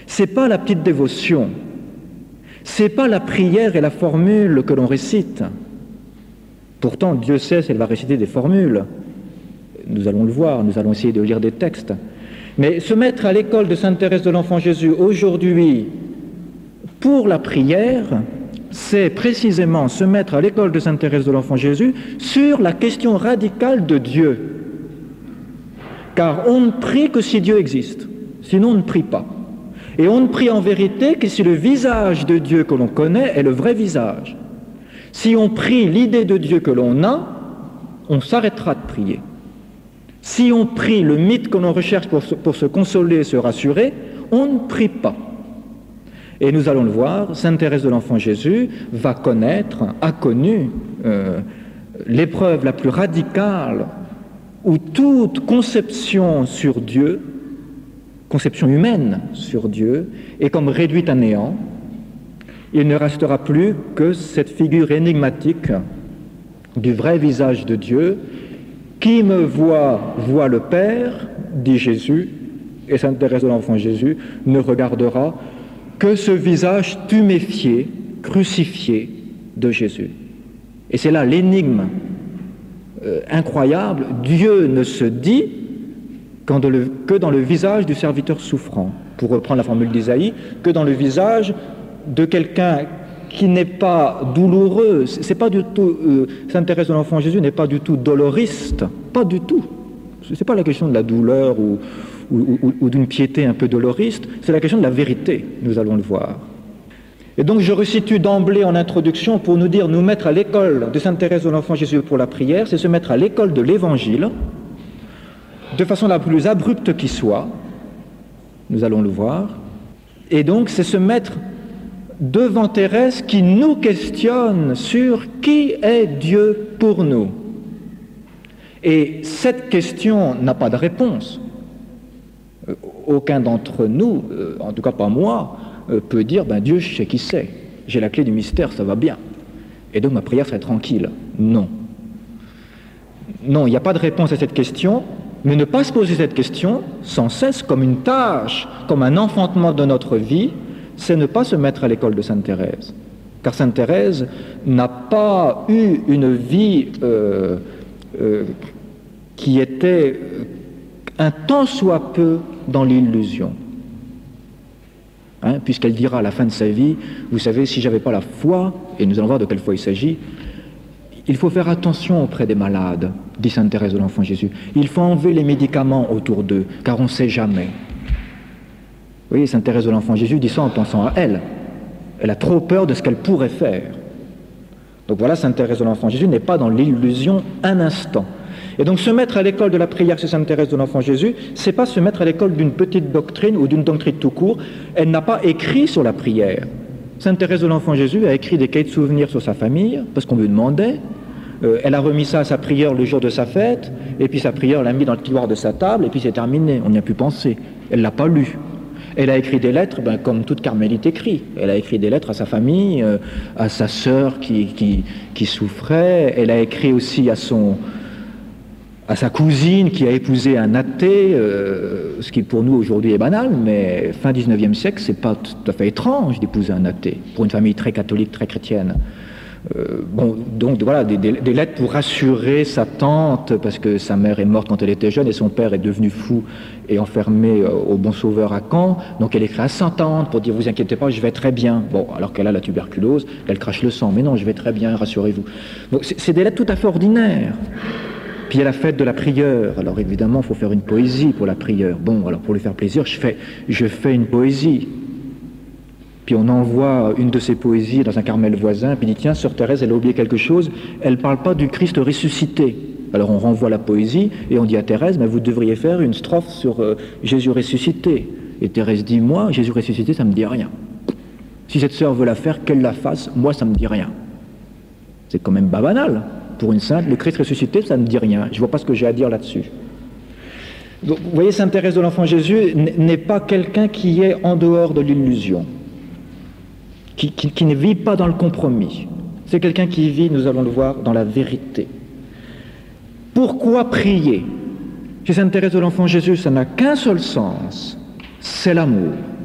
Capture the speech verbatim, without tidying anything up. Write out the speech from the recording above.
C'est pas la petite dévotion. C'est pas la prière et la formule que l'on récite. Pourtant, Dieu sait si elle va réciter des formules. Nous allons le voir, nous allons essayer de lire des textes. Mais se mettre à l'école de Sainte Thérèse de l'Enfant Jésus aujourd'hui pour la prière, c'est précisément se mettre à l'école de Sainte Thérèse de l'Enfant Jésus sur la question radicale de Dieu. Car on ne prie que si Dieu existe, sinon on ne prie pas. Et on ne prie en vérité que si le visage de Dieu que l'on connaît est le vrai visage. Si on prie l'idée de Dieu que l'on a, on s'arrêtera de prier. Si on prie le mythe que l'on recherche pour se, pour se consoler et se rassurer, on ne prie pas. Et nous allons le voir, Sainte Thérèse de l'Enfant Jésus va connaître, a connu euh, l'épreuve la plus radicale où toute conception sur Dieu, conception humaine sur Dieu, est comme réduite à néant. Il ne restera plus que cette figure énigmatique du vrai visage de Dieu. Qui me voit, voit le Père, dit Jésus, et Sainte Thérèse de l'Enfant Jésus ne regardera que ce visage tuméfié, crucifié de Jésus. Et c'est là l'énigme euh, incroyable. Dieu ne se dit quand de le, que dans le visage du serviteur souffrant, pour reprendre la formule d'Isaïe, que dans le visage de quelqu'un qui n'est pas douloureux. C'est pas du tout, euh, Sainte Thérèse de l'Enfant Jésus n'est pas du tout doloriste, pas du tout. C'est pas la question de la douleur ou, ou, ou, ou d'une piété un peu doloriste, c'est la question de la vérité, nous allons le voir. Et donc je resitue d'emblée en introduction pour nous dire, nous mettre à l'école de Sainte Thérèse de l'Enfant Jésus pour la prière, c'est se mettre à l'école de l'Évangile, de façon la plus abrupte qui soit, nous allons le voir, et donc c'est se mettre devant Thérèse qui nous questionne sur qui est Dieu pour nous. Et cette question n'a pas de réponse. Aucun d'entre nous, en tout cas pas moi, peut dire ben Dieu, je sais qui c'est, j'ai la clé du mystère, ça va bien. Et donc ma prière serait tranquille. Non. Non, il n'y a pas de réponse à cette question, mais ne pas se poser cette question sans cesse comme une tâche, comme un enfantement de notre vie, c'est ne pas se mettre à l'école de Sainte Thérèse. Car Sainte Thérèse n'a pas eu une vie euh, euh, qui était un tant soit peu dans l'illusion. Hein, puisqu'elle dira à la fin de sa vie, vous savez, si j'avais pas la foi, et nous allons voir de quelle foi il s'agit, il faut faire attention auprès des malades, dit Sainte Thérèse de l'Enfant Jésus. Il faut enlever les médicaments autour d'eux, car on ne sait jamais. Vous voyez, Sainte Thérèse de l'Enfant Jésus dit ça en pensant à elle. Elle a trop peur de ce qu'elle pourrait faire. Donc voilà, Sainte Thérèse de l'Enfant Jésus n'est pas dans l'illusion un instant. Et donc se mettre à l'école de la prière chez Sainte Thérèse de l'Enfant Jésus, c'est pas se mettre à l'école d'une petite doctrine ou d'une doctrine tout court. Elle n'a pas écrit sur la prière. Sainte Thérèse de l'Enfant Jésus a écrit des cahiers de souvenirs sur sa famille, parce qu'on lui demandait. Euh, elle a remis ça à sa prière le jour de sa fête, et puis sa prière, elle l'a mis dans le tiroir de sa table, et puis c'est terminé, on n'y a plus pensé. Elle l'a pas lu. Elle a écrit des lettres, ben, comme toute carmélite écrit. Elle a écrit des lettres à sa famille, euh, à sa sœur qui, qui, qui souffrait. Elle a écrit aussi à, son, à sa cousine qui a épousé un athée, euh, ce qui pour nous aujourd'hui est banal, mais fin dix-neuvième siècle, c'est pas tout à fait étrange d'épouser un athée, pour une famille très catholique, très chrétienne. Euh, bon, donc voilà, des, des, des lettres pour rassurer sa tante, parce que sa mère est morte quand elle était jeune et son père est devenu fou et enfermé euh, au Bon Sauveur à Caen. Donc elle écrit à sa tante pour dire, vous inquiétez pas, je vais très bien. Bon, alors qu'elle a la tuberculose, elle crache le sang, mais non, je vais très bien, rassurez-vous. Donc c'est, c'est des lettres tout à fait ordinaires. Puis il y a la fête de la prieure. Alors évidemment, il faut faire une poésie pour la prieure. Bon, alors pour lui faire plaisir, je fais, je fais une poésie. Puis on envoie une de ses poésies dans un Carmel voisin, puis il dit, tiens, sœur Thérèse, elle a oublié quelque chose, elle ne parle pas du Christ ressuscité. Alors on renvoie la poésie, et on dit à Thérèse, mais vous devriez faire une strophe sur euh, Jésus ressuscité. Et Thérèse dit, moi, Jésus ressuscité, ça ne me dit rien. Si cette sœur veut la faire, qu'elle la fasse, moi, ça ne me dit rien. C'est quand même pas banal. Pour une sainte, le Christ ressuscité, ça ne me dit rien. Je ne vois pas ce que j'ai à dire là-dessus. Donc, vous voyez, Sainte Thérèse de l'Enfant Jésus n'est pas quelqu'un qui est en dehors de l'illusion. Qui, qui, qui ne vit pas dans le compromis. C'est quelqu'un qui vit, nous allons le voir, dans la vérité. Pourquoi prier? Chez Sainte Thérèse de l'Enfant Jésus, ça n'a qu'un seul sens, c'est l'amour.